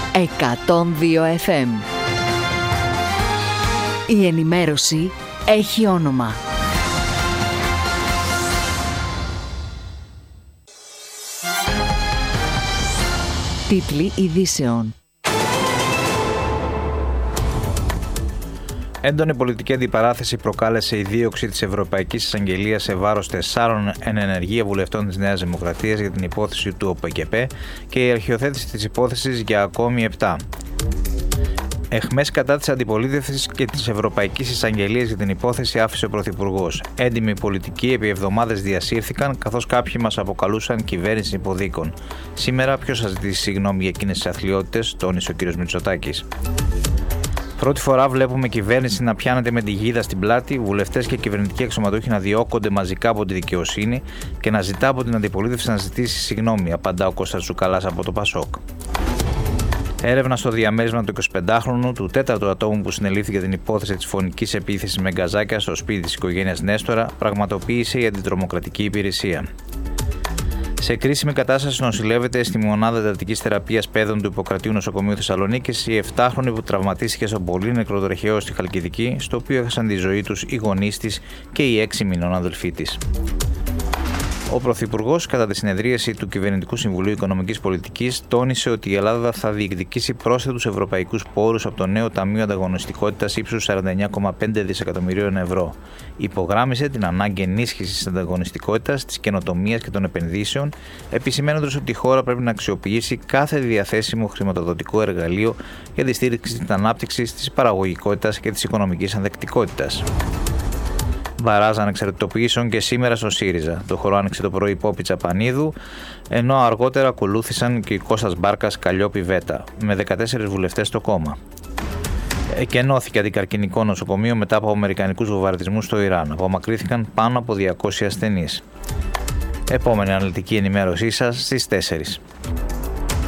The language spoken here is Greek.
102 FM. Η ενημέρωση έχει όνομα. Τίτλοι ειδήσεων. Έντονη πολιτική αντιπαράθεση προκάλεσε η δίωξη της Ευρωπαϊκής Εισαγγελίας σε βάρος 4 εν ενεργεία βουλευτών της Νέας Δημοκρατίας για την υπόθεση του ΟΠΕΚΕΠΕ και η αρχιοθέτηση της υπόθεσης για ακόμη 7. Εχμές κατά της αντιπολίτευσης και της Ευρωπαϊκής Εισαγγελίας για την υπόθεση άφησε ο Πρωθυπουργός. Έντιμοι πολιτικοί επί εβδομάδες διασύρθηκαν, καθώς κάποιοι μας αποκαλούσαν κυβέρνηση υποδίκων. Σήμερα, ποιος θα ζητήσει συγγνώμη για εκείνες τις αθλιότητες, τόνισε ο κ. Μητσοτάκης. Πρώτη φορά βλέπουμε κυβέρνηση να πιάνεται με τη γίδα στην πλάτη, βουλευτές και κυβερνητικοί αξιωματούχοι να διώκονται μαζικά από τη δικαιοσύνη και να ζητά από την αντιπολίτευση να ζητήσει συγγνώμη, απαντά ο Κώστας Τσουκαλάς από το ΠΑΣΟΚ. Έρευνα στο διαμέρισμα του 25χρονου, του 4ου ατόμου που συνελήφθη για την υπόθεση της φωνικής επίθεσης με γκαζάκια στο σπίτι της οικογένειας Νέστορα, πραγματοποίησε η Αντιτρομοκρατική Υπηρεσία. Σε κρίσιμη κατάσταση νοσηλεύεται στη μονάδα εντατικής θεραπείας παιδών του Ιπποκρατείου Νοσοκομείου Θεσσαλονίκης η 7χρονη που τραυματίστηκε στο πολύ νεκροτραχαίο στη Χαλκιδική, στο οποίο έχασαν τη ζωή τους οι γονείς της και οι 6 μηνών αδελφοί της. Ο Πρωθυπουργός, κατά τη συνεδρίαση του Κυβερνητικού Συμβουλίου Οικονομικής Πολιτικής, τόνισε ότι η Ελλάδα θα διεκδικήσει πρόσθετους ευρωπαϊκούς πόρους από το νέο Ταμείο Ανταγωνιστικότητας ύψους 49,5 δισεκατομμυρίων ευρώ. Υπογράμμισε την ανάγκη ενίσχυσης της ανταγωνιστικότητας, της καινοτομίας και των επενδύσεων, επισημαίνοντας ότι η χώρα πρέπει να αξιοποιήσει κάθε διαθέσιμο χρηματοδοτικό εργαλείο για τη στήριξη της ανάπτυξης, της παραγωγικότητας και της οικονομικής ανθεκτικότητας. Μπαράζ ανεξαρτητοποιήσεων και σήμερα στο ΣΥΡΙΖΑ. Το χώρο άνοιξε το πρωί Πόπη Τσαπανίδου, ενώ αργότερα ακολούθησαν και οι Κώστας Μπάρκας Καλλιόπη Βέτα, με 14 βουλευτές στο κόμμα. Εκενώθηκε αντικαρκινικό νοσοκομείο μετά από αμερικανικούς βομβαρδισμούς στο Ιράν. Απομακρύθηκαν πάνω από 200 ασθενείς. Επόμενη αναλυτική ενημέρωσή σας στις 4.